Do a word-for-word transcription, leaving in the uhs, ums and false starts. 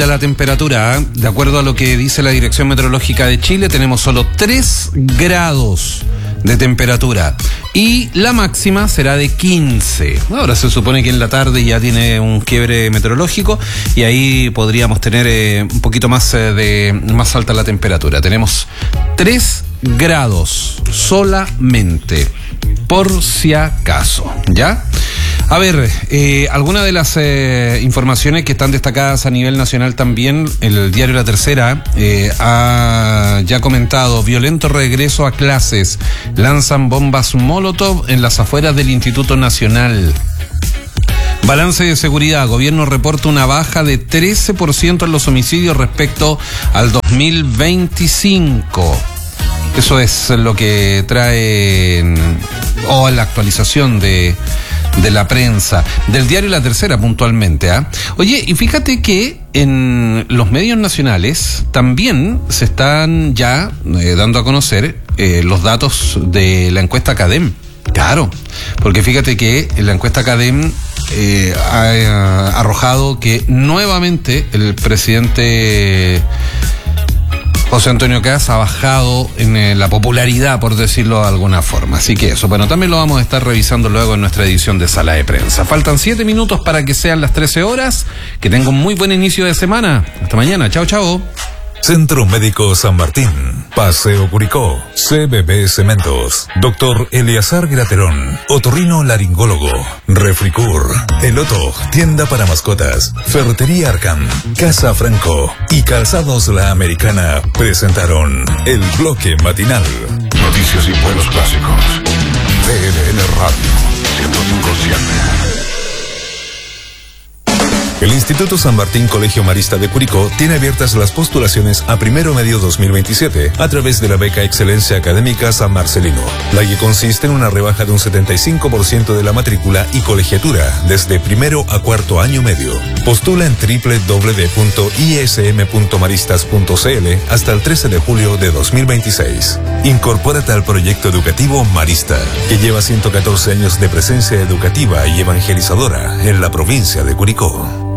La temperatura, ¿eh? De acuerdo a lo que dice la Dirección Meteorológica de Chile, tenemos solo tres grados de temperatura y la máxima será de quince. Ahora se supone que en la tarde ya tiene un quiebre meteorológico y ahí podríamos tener eh, un poquito más eh, de más alta la temperatura. Tenemos tres grados solamente, por si acaso, ¿ya? A ver, eh, algunas de las eh, informaciones que están destacadas a nivel nacional también, el diario La Tercera eh, ha ya comentado: violento regreso a clases, lanzan bombas Molotov en las afueras del Instituto Nacional. Balance de seguridad, gobierno reporta una baja de trece por ciento en los homicidios respecto al dos mil veinticinco. Eso es lo que trae, o oh, la actualización de... de la prensa, del diario La Tercera puntualmente. ¿eh? Oye, y fíjate que en los medios nacionales también se están ya eh, dando a conocer eh, los datos de la encuesta CADEM. Claro, porque fíjate que la encuesta CADEM eh, ha eh, arrojado que nuevamente el presidente José Antonio Kast ha bajado en eh, la popularidad, por decirlo de alguna forma. Así que eso, bueno, también lo vamos a estar revisando luego en nuestra edición de Sala de Prensa. Faltan siete minutos para que sean las trece horas. Que tenga un muy buen inicio de semana. Hasta mañana. Chao, chao. Centro Médico San Martín, Paseo Curicó, C B B Cementos, Doctor Eleazar Graterón, Otorrino Laringólogo, Refricur, Eloto, Tienda para Mascotas, Ferretería Arcam, Casa Franco y Calzados La Americana presentaron el bloque matinal. Noticias y buenos clásicos. T N N Radio ciento cinco punto siete. El Instituto San Martín Colegio Marista de Curicó tiene abiertas las postulaciones a primero medio dos mil veintisiete a través de la beca Excelencia Académica San Marcelino, la que consiste en una rebaja de un setenta y cinco por ciento de la matrícula y colegiatura desde primero a cuarto año medio. Postula en doble u doble u doble u punto i s m punto maristas punto c l hasta el trece de julio de dos mil veintiséis. Incorpórate al proyecto educativo Marista, que lleva ciento catorce años de presencia educativa y evangelizadora en la provincia de Curicó.